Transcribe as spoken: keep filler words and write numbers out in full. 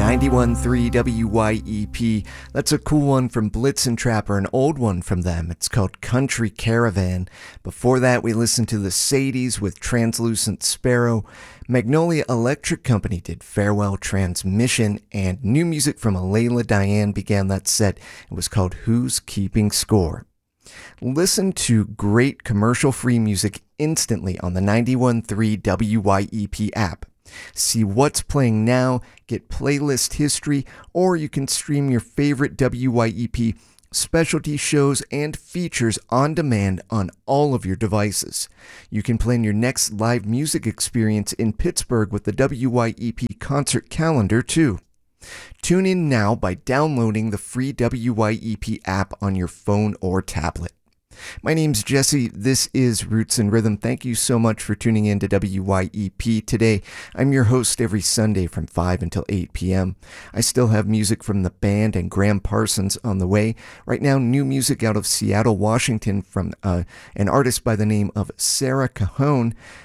ninety-one point three W Y E P. That's a cool one from Blitzen Trapper, an old one from them. It's called Country Caravan. Before that, we listened to the Sadies with Translucent Sparrow. Magnolia Electric Company did Farewell Transmission, and new music from Alayla Diane began that set. It was called Who's Keeping Score? Listen to great commercial-free music instantly on the ninety-one point three W Y E P app. See what's playing now, get playlist history, or you can stream your favorite W Y E P specialty shows and features on demand on all of your devices. You can plan your next live music experience in Pittsburgh with the W Y E P concert calendar too. Tune in now by downloading the free W Y E P app on your phone or tablet. My name's Jesse. This is Roots and Rhythm. Thank you so much for tuning in to W Y E P today. I'm your host every Sunday from five until eight p.m. I still have music from the band and Graham Parsons on the way. Right now, new music out of Seattle, Washington from uh, an artist by the name of Sarah Cajon.